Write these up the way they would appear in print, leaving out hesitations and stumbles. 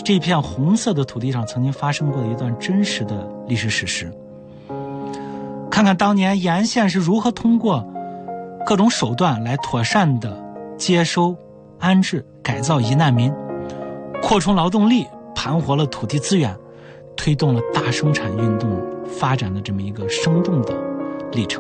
这片红色的土地上曾经发生过的一段真实的历史史实。看看当年沿线是如何通过各种手段来妥善的接收、安置、改造移难民，扩充劳动力，盘活了土地资源，推动了大生产运动发展的这么一个生动的历程。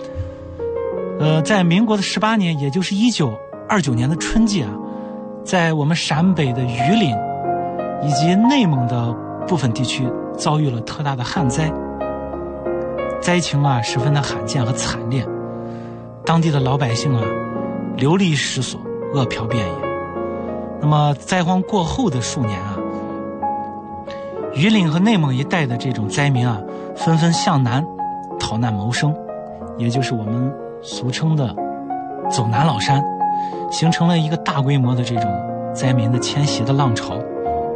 在民国的18年，也就是1929年的春季啊，在我们陕北的榆林以及内蒙的部分地区遭遇了特大的旱灾，灾情啊十分的罕见和惨烈，当地的老百姓啊流离失所，饿殍遍野。那么灾荒过后的数年啊，榆林和内蒙一带的这种灾民啊纷纷向南逃难谋生，也就是我们俗称的走南老山，形成了一个大规模的这种灾民的迁徙的浪潮。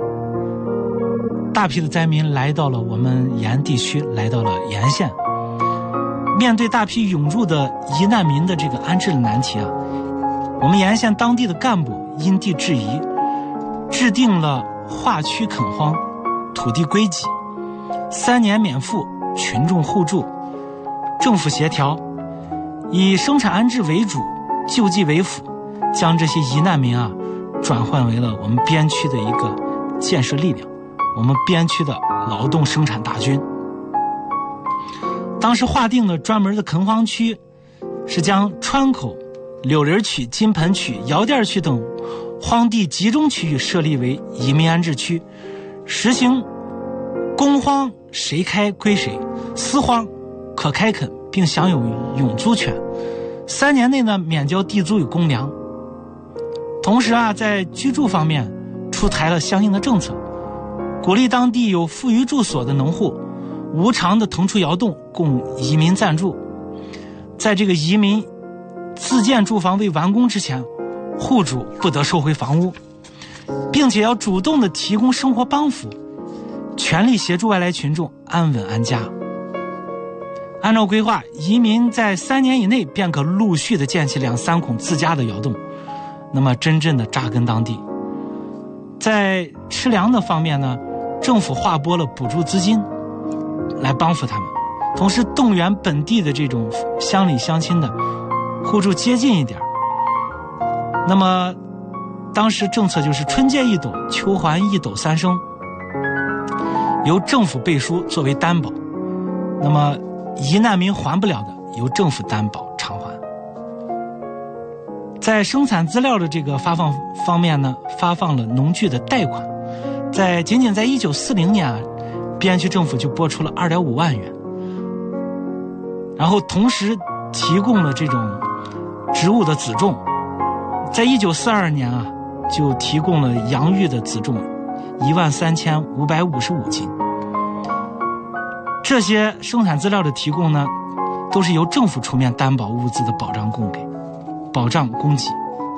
大批的灾民来到了我们沿岸地区，来到了沿线。面对大批涌入的移难民的这个安置的难题啊，我们沿线当地的干部因地制宜，制定了划区垦荒、土地归己、3年免赋、群众互助、政府协调，以生产安置为主，救济为辅，将这些移难民啊转换为了我们边区的一个建设力量，我们边区的劳动生产大军。当时划定的专门的垦荒区是将川口、柳林区、金盆区、窑店区等荒地集中区域设立为移民安置区，实行公荒谁开归谁，私荒可开垦并享有永租权，3年内呢免交地租与公粮。同时啊，在居住方面出台了相应的政策，鼓励当地有富余住所的农户无偿的腾出窑洞供移民暂住。在这个移民自建住房未完工之前，户主不得收回房屋，并且要主动的提供生活帮扶，全力协助外来群众安稳安家。按照规划，移民在3年以内便可陆续的建起2-3孔自家的窑洞，那么真正的扎根当地。在吃粮的方面呢，政府划拨了补助资金来帮扶他们，同时动员本地的这种乡里乡亲的互助接近一点。那么当时政策就是春借1斗，秋还1斗3升，由政府背书作为担保，那么移难民还不了的由政府担保偿还。在生产资料的这个发放方面呢，发放了农具的贷款，仅仅在1940年啊，边区政府就拨出了2.5万元，然后同时提供了这种植物的籽种，在1942年啊，就提供了洋芋的籽种13555斤。这些生产资料的提供呢，都是由政府出面担保物资的保障供给。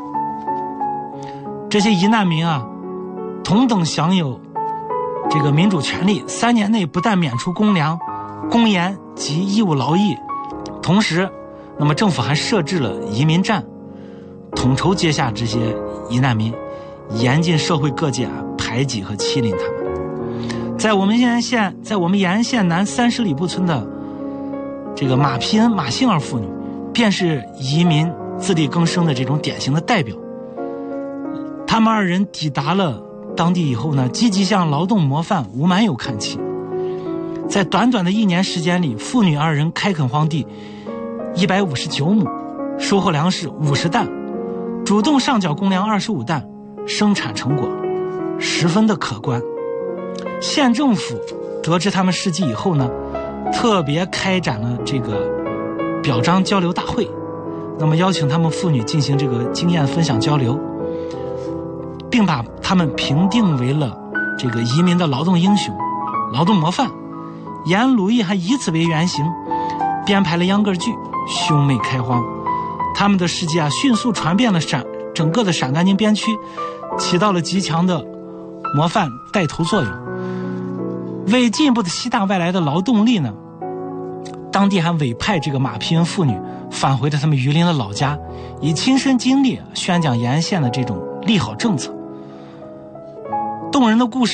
这些移难民啊，同等享有这个民主权利，3年内不但免除公粮、公盐及义务劳役，同时，那么政府还设置了移民站，统筹接下这些移难民，严禁社会各界啊排挤和欺凌他们。在我们沿线南30里布村的这个马皮恩、马杏儿妇女，便是移民自力更生的这种典型的代表。他们2人抵达了当地以后呢，积极向劳动模范吴满友看齐。在短短的1年时间里，父女2人开垦荒地159亩，收获粮食50担，主动上缴公粮25担，生产成果十分的可观。县政府得知他们事迹以后呢，特别开展了这个表彰交流大会，那么邀请他们妇女进行这个经验分享交流，并把他们评定为了这个移民的劳动英雄、劳动模范。延安鲁艺还以此为原型，编排了秧歌剧《兄妹开荒》。他们的事迹啊，迅速传遍了整个的陕甘宁边区，起到了极强的模范带头作用。为进一步的吸纳外来的劳动力呢，当地还委派这个马皮恩妇女返回了他们榆林的老家，以亲身经历宣讲沿线的这种利好政策。动人的故事